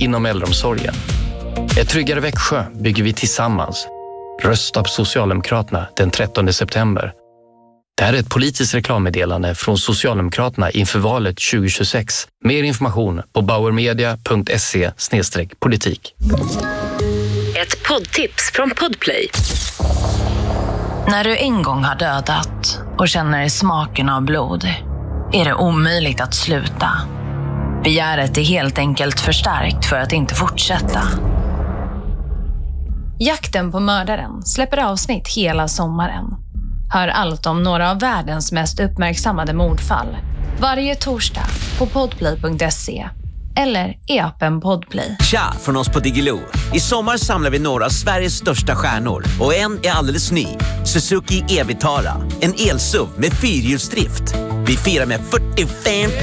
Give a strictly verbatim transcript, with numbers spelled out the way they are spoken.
inom äldreomsorgen. Ett tryggare Växjö bygger vi tillsammans. Rösta på Socialdemokraterna den trettonde september. Det här är ett politiskt reklammeddelande från Socialdemokraterna inför valet tjugo tjugosex. Mer information på bauermedia punkt se slash politik. Ett poddtips från Podplay. När du en gång har dödat och känner smaken av blod är det omöjligt att sluta. Begäret är helt enkelt för starkt för att inte fortsätta. Jakten på mördaren släpper avsnitt hela sommaren. Hör allt om några av världens mest uppmärksammade mordfall varje torsdag på podplay punkt se eller i appen Podplay. Tja, från oss på Diggiloo. I sommar samlar vi några av Sveriges största stjärnor och en är alldeles ny. Suzuki E-Vitara, en elsuv med fyrhjulsdrift. Vi firar med fyrtiofem